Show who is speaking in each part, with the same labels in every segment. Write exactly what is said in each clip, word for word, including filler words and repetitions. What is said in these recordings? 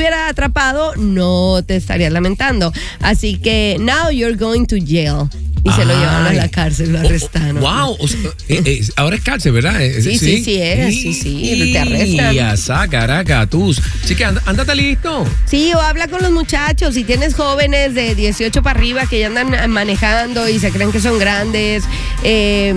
Speaker 1: estuviera atrapado, no te estarías lamentando. Así que, now you're going to jail. Y Ay. se lo llevaron a la cárcel, lo arrestaron.
Speaker 2: Oh, oh, wow, o sea, eh, eh, ahora es cárcel, ¿verdad?
Speaker 1: Sí, sí, sí, sí es, sí, sí, te arrestan.
Speaker 2: Y asa, caraca, tú. Así que and, ándate listo.
Speaker 1: Sí, o habla con los muchachos. Si tienes jóvenes de dieciocho para arriba que ya andan manejando y se creen que son grandes, eh,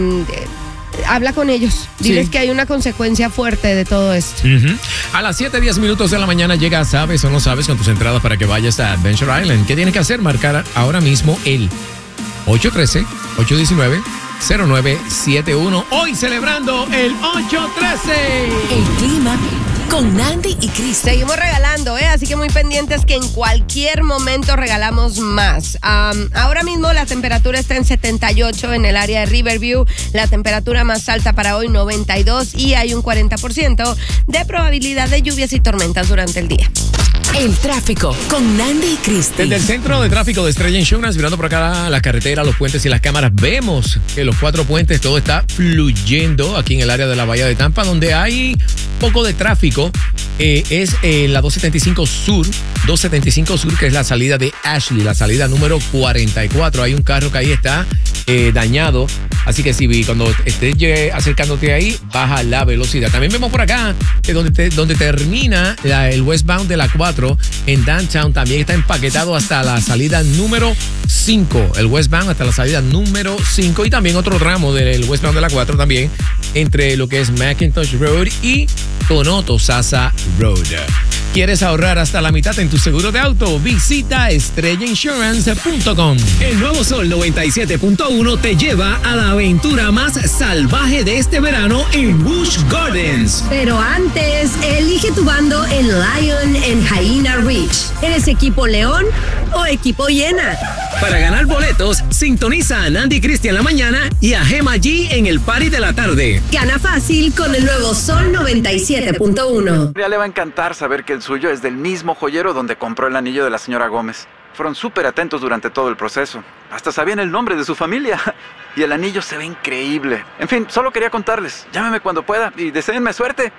Speaker 1: habla con ellos. Diles sí. que hay una consecuencia fuerte de todo esto.
Speaker 2: Uh-huh. A las siete, diez minutos de la mañana llega Sabes o No Sabes con tus entradas para que vayas a Adventure Island. ¿Qué tienes que hacer? Marcar ahora mismo el ocho uno tres, ocho uno nueve, cero nueve siete uno. Hoy celebrando el ocho trece.
Speaker 3: El clima con Nandi y Cris.
Speaker 1: Seguimos regalando, ¿eh? Así que muy pendientes que en cualquier momento regalamos más. Um, ahora mismo la temperatura está en setenta y ocho en el área de Riverview. La temperatura más alta para hoy noventa y dos y hay un cuarenta por ciento de probabilidad de lluvias y tormentas durante el día.
Speaker 3: El tráfico con Nandi y Cris.
Speaker 2: Desde el centro de tráfico de Estrella Insurance, mirando por acá la carretera, los puentes y las cámaras, vemos que los cuatro puentes, todo está fluyendo aquí en el área de la Bahía de Tampa, donde hay poco de tráfico. Eh, es eh, la doscientos setenta y cinco Sur, doscientos setenta y cinco Sur, que es la salida de Ashley, la salida número cuarenta y cuatro. Hay un carro que ahí está eh, dañado, así que si cuando estés eh, acercándote ahí, baja la velocidad. También vemos por acá que donde, te, donde termina la, el westbound de la cuatro en Downtown, también está empaquetado hasta la salida número cinco, el westbound hasta la salida número cinco, y también otro tramo del westbound de la cuatro también entre lo que es McIntosh Road y Tonoto Sasa Road. ¿Quieres ahorrar hasta la mitad en tu seguro de auto? Visita estrella insurance punto com.
Speaker 4: El nuevo Sol noventa y siete punto uno te lleva a la aventura más salvaje de este verano en Busch Gardens.
Speaker 5: Pero antes, elige tu bando en Lion en Hyena Ridge. ¿Eres equipo León o equipo Hiena?
Speaker 4: Para ganar boletos, sintoniza a Nandi Cristian en la mañana y a Gema G en el party de la tarde.
Speaker 5: Gana fácil con el nuevo Sol noventa y siete punto uno.
Speaker 6: Ya le va a encantar saber que el suyo es del mismo joyero donde compró el anillo de la señora Gómez. Fueron súper atentos durante todo el proceso. Hasta sabían el nombre de su familia. Y el anillo se ve increíble. En fin, solo quería contarles. Llámeme cuando pueda y deséenme suerte.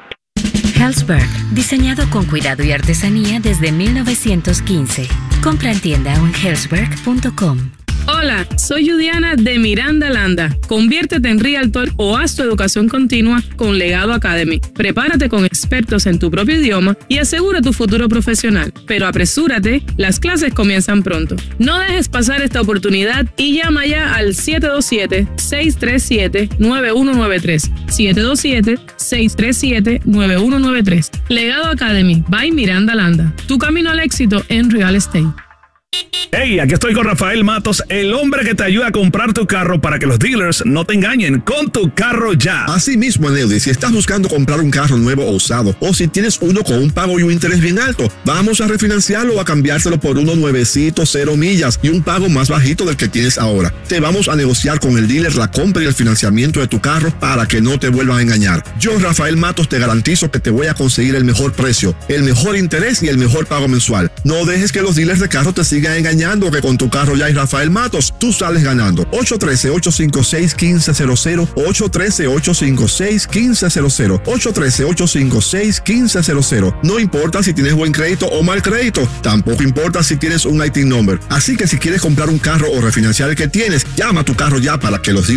Speaker 7: Helzberg, diseñado con cuidado y artesanía desde mil novecientos quince. Compra en tienda o en helzberg punto com.
Speaker 8: Hola, soy Judiana de Miranda Landa. Conviértete en Realtor o haz tu educación continua con Legado Academy. Prepárate con expertos en tu propio idioma y asegura tu futuro profesional. Pero apresúrate, las clases comienzan pronto. No dejes pasar esta oportunidad y llama ya al siete dos siete, seis tres siete, nueve uno nueve tres. siete dos siete, seis tres siete, nueve uno nueve tres. Legado Academy by Miranda Landa. Tu camino al éxito en real estate.
Speaker 9: Hey, aquí estoy con Rafael Matos, el hombre que te ayuda a comprar tu carro para que los dealers no te engañen con tu carro ya.
Speaker 10: Así mismo, Nelly, si estás buscando comprar un carro nuevo o usado, o si tienes uno con un pago y un interés bien alto, vamos a refinanciarlo o a cambiárselo por uno nuevecito, cero millas y un pago más bajito del que tienes ahora. Te vamos a negociar con el dealer la compra y el financiamiento de tu carro para que no te vuelvan a engañar. Yo, Rafael Matos, te garantizo que te voy a conseguir el mejor precio, el mejor interés y el mejor pago mensual. No dejes que los dealers de carro te sigan engañando, que con tu carro ya y Rafael Matos, tú sales ganando. ocho uno tres, ocho cinco seis, uno cinco cero cero, ocho uno tres, ocho cinco seis, uno cinco cero cero, ocho uno tres, ocho cinco seis, uno cinco cero cero. No importa si tienes buen crédito o mal crédito, tampoco importa si tienes un I T number. Así que si quieres comprar un carro o refinanciar el que tienes, llama a tu carro ya para que los